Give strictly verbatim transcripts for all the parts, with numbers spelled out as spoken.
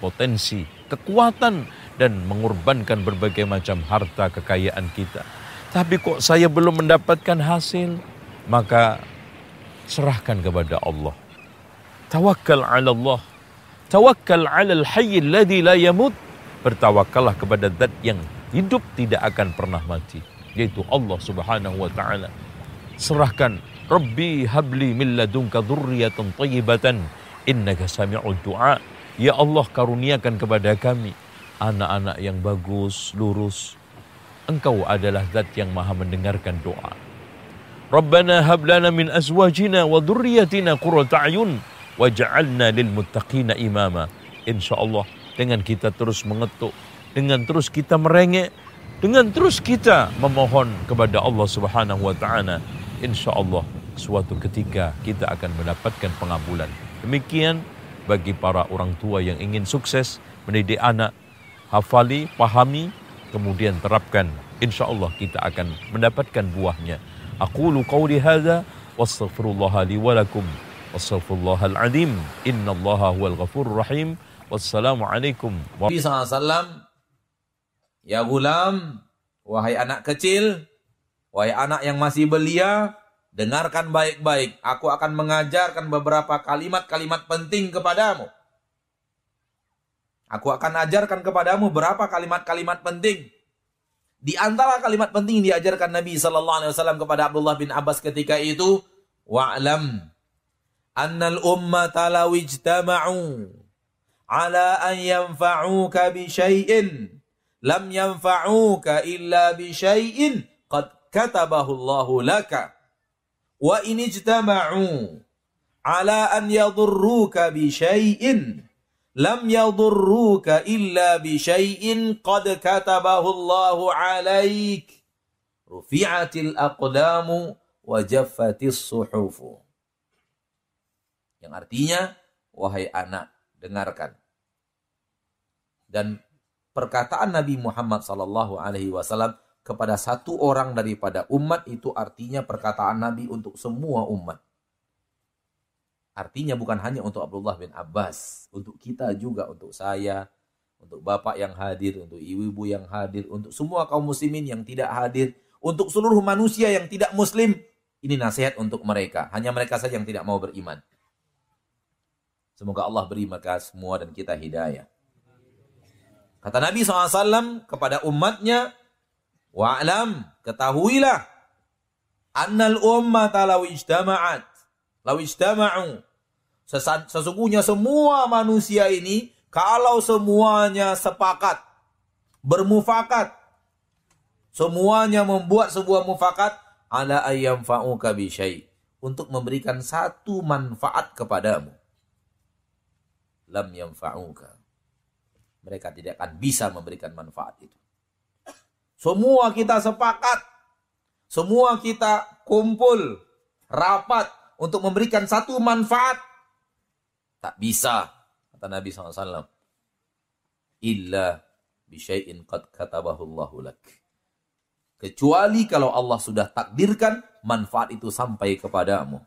potensi, kekuatan, dan mengorbankan berbagai macam harta kekayaan kita. Tapi kok saya belum mendapatkan hasil? Maka serahkan kepada Allah. Tawakkal 'ala Allah. Tawakkal 'alal hayy alladzi la yamut. Bertawakallah kepada zat yang hidup tidak akan pernah mati, yaitu Allah Subhanahu wa taala. Serahkan, Rabbi habli min ladunka dzurriyyatan thayyibatan innaka sami'ud du'a. Ya Allah, karuniakan kepada kami anak-anak yang bagus, lurus. Engkau adalah zat yang maha mendengarkan doa. Rabbana hab lana min azwajina wa dhurriyyatina qurrata a'yun waj'alna lil muttaqina imama. Insyaallah dengan kita terus mengetuk, dengan terus kita merengek, dengan terus kita memohon kepada Allah Subhanahu wa taala, insyaallah suatu ketika kita akan mendapatkan pengabulan. Demikian bagi para orang tua yang ingin sukses mendidik anak, hafali, pahami, kemudian terapkan. InsyaAllah kita akan mendapatkan buahnya. Aqulu qawli hadza wastaghfirullaha li wa lakum wastaghfirullahal azim. Innallaha huwal ghafurur rahim. Wassalamualaikum warahmatullahi wabarakatuh. Ya gulam, wahai anak kecil, wahai anak yang masih belia, dengarkan baik-baik. Aku akan mengajarkan beberapa kalimat-kalimat penting kepadamu. Aku akan ajarkan kepadamu beberapa kalimat-kalimat penting. Di antara kalimat penting yang diajarkan Nabi sallallahu alaihi wasallam kepada Abdullah bin Abbas ketika itu, wa'lam annal ummata law ijtama'u ala an yanfa'uka bi syai'in lam yanfa'uka illa bi syai'in qad katabahu Allahu laka. Wa in ijtama'u ala an yadurruka bi syai'in lam yadurruka illa bi syai'in qad katabahu Allahu 'alaik. Rufi'atil aqdamu wa jaffatis suhufu. Yang artinya, wahai anak, dengarkan. Dan perkataan Nabi Muhammad sallallahu alaihi wasallam kepada satu orang daripada umat itu artinya perkataan Nabi untuk semua umat. Artinya bukan hanya untuk Abdullah bin Abbas, untuk kita juga, untuk saya, untuk bapak yang hadir, untuk ibu-ibu yang hadir, untuk semua kaum muslimin yang tidak hadir, untuk seluruh manusia yang tidak muslim. Ini nasihat untuk mereka, hanya mereka saja yang tidak mau beriman. Semoga Allah beri mereka semua dan kita hidayah. Kata Nabi shallallahu alaihi wasallam kepada umatnya, wa'lam, ketahuilah, annal ummata law ijtama'at, law ijtama'u, sesungguhnya semua manusia ini, kalau semuanya sepakat, bermufakat, semuanya membuat sebuah mufakat, ala ayyam fa'uka bi syai', untuk memberikan satu manfaat kepadamu, lam yanfa'uka, mereka tidak akan bisa memberikan manfaat itu. Semua kita sepakat, semua kita kumpul, rapat untuk memberikan satu manfaat, tak bisa, kata Nabi shallallahu alaihi wasallam, illa bisyai'in qad katabahu Allahu lak, kecuali kalau Allah sudah takdirkan manfaat itu sampai kepadamu.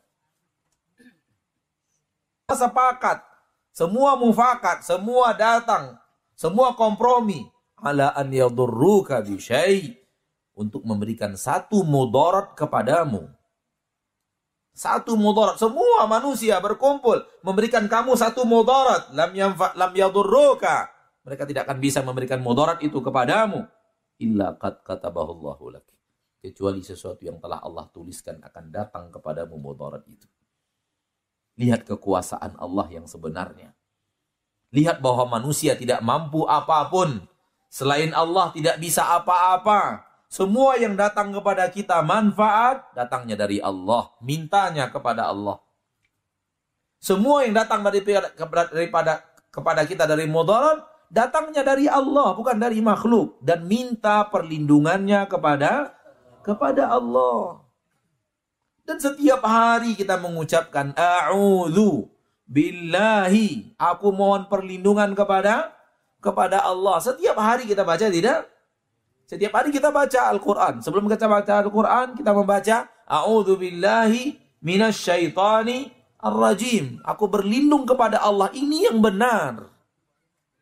Sepakat, semua mufakat, semua datang, semua kompromi, ala an yadurruka bi syai', untuk memberikan satu mudarat kepadamu. Satu mudarat, semua manusia berkumpul memberikan kamu satu mudarat, lam yanfa lam yadurruka, mereka tidak akan bisa memberikan mudarat itu kepadamu, illa qad katabahu Allahu lak, kecuali sesuatu yang telah Allah tuliskan akan datang kepadamu mudarat itu. Lihat kekuasaan Allah yang sebenarnya. Lihat bahwa manusia tidak mampu apapun. Selain Allah tidak bisa apa-apa. Semua yang datang kepada kita manfaat, datangnya dari Allah. Mintanya kepada Allah. Semua yang datang daripada, daripada kepada kita dari mudarat, datangnya dari Allah, bukan dari makhluk. Dan minta perlindungannya kepada, kepada Allah. Dan setiap hari kita mengucapkan, a'udzu billahi, aku mohon perlindungan kepada kepada Allah. Setiap hari kita baca, tidak? Setiap hari kita baca Al-Quran. Sebelum kita baca Al-Quran, kita membaca a'udzu billahi minasy syaitani ar-rajim. Aku berlindung kepada Allah, ini yang benar.